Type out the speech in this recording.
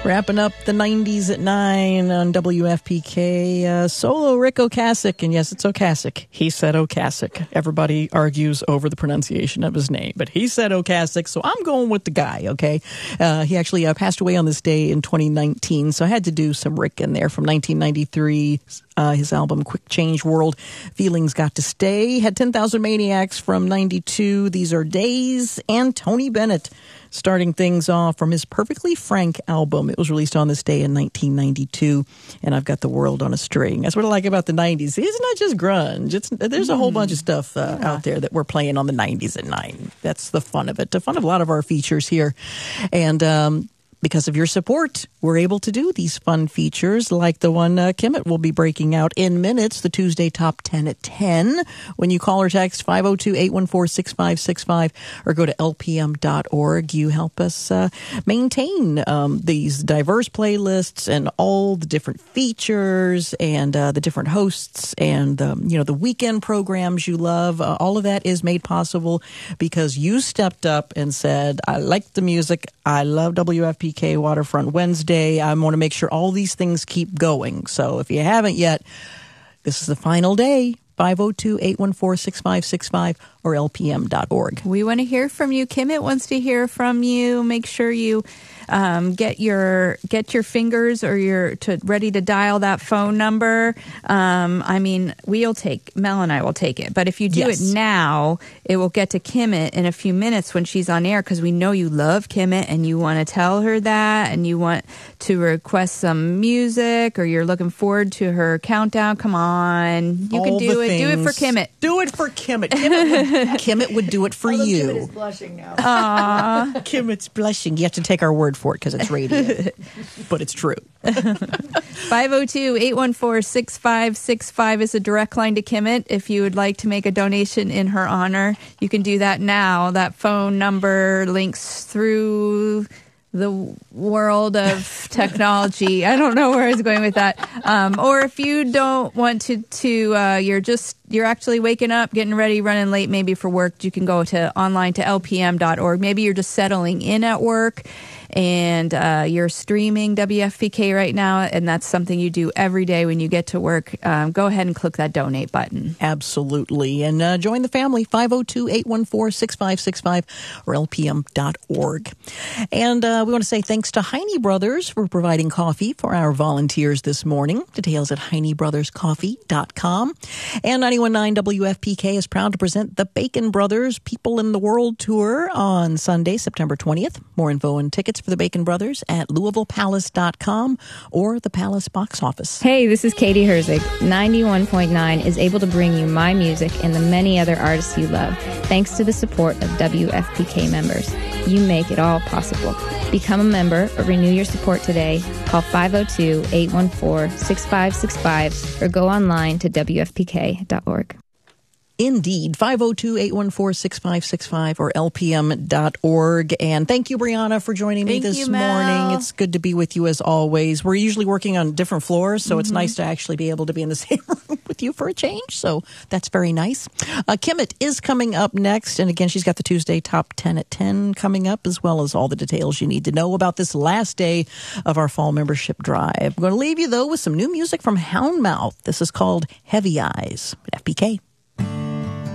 Wrapping up the 90s at 9 on WFPK. Solo Rick Ocasek. And yes, it's Ocasek. He said Ocasek. Everybody argues over the pronunciation of his name, but he said Ocasek, so I'm going with the guy, okay? He actually passed away on this day in 2019, so I had to do some Rick in there from 1993. His album Quick Change World, Feelings Got to Stay. Had 10,000 Maniacs from 92. These Are Days. And Tony Bennett starting things off from his Perfectly Frank album. It was released on this day in 1992. And I've got The World on a String. That's what I like about the 90s. It's not just grunge. There's a whole bunch of stuff out there that we're playing on the 90s at 9. That's the fun of it. The fun of a lot of our features here. And because of your support, we're able to do these fun features like the one Kimmett will be breaking out in minutes, the Tuesday Top 10 at 10. When you call or text 502-814-6565 or go to lpm.org, you help us maintain these diverse playlists and all the different features and the different hosts and the weekend programs you love. All of that is made possible because you stepped up and said, I like the music. I love WFPK Waterfront Wednesday. I want to make sure all these things keep going. So if you haven't yet, this is the final day. 502-814-6565 or lpm.org. We want to hear from you. Kimmett wants to hear from you. Make sure you get your fingers or ready to dial that phone number. Mel and I will take it. But if you do it now, it will get to Kimmett in a few minutes when she's on air, because we know you love Kimmett and you want to tell her that and you want to request some music or you're looking forward to her countdown. Come on. You can do it. Do it for Kimmett. Do it for Kimmett. Kimmett would do it for you. Kimmett is blushing now. Aww. Kimmett's blushing. You have to take our word for it because it's radio. But it's true. 502-814-6565 is a direct line to Kimmett. If you would like to make a donation in her honor, you can do that now. That phone number links through the world of technology. I don't know where I was going with that. Or if you don't want to you're actually waking up, getting ready, running late maybe for work, you can go online to lpm.org. Maybe you're just settling in at work and you're streaming WFPK right now, and that's something you do every day when you get to work. Go ahead and click that donate button. Absolutely. And join the family, 502-814-6565 or lpm.org. And we want to say thanks to Heine Brothers for providing coffee for our volunteers this morning. Details at HeineBrothersCoffee.com. And 91.9 WFPK is proud to present the Bacon Brothers People in the World Tour on Sunday, September 20th. More info and tickets for the Bacon Brothers at LouisvillePalace.com or the Palace box office. Hey, this is Katie Herzig. 91.9 is able to bring you my music and the many other artists you love, thanks to the support of WFPK members. You make it all possible. Become a member or renew your support today. Call 502-814-6565 or go online to WFPK.org. Indeed, 502-814-6565 or lpm.org. And thank you, Brianna, for joining me this morning. It's good to be with you as always. We're usually working on different floors, so it's nice to actually be able to be in the same room with you for a change. So that's very nice. Kimmett is coming up next. And again, she's got the Tuesday Top 10 at 10 coming up, as well as all the details you need to know about this last day of our fall membership drive. I'm going to leave you, though, with some new music from Houndmouth. This is called Heavy Eyes at FPK.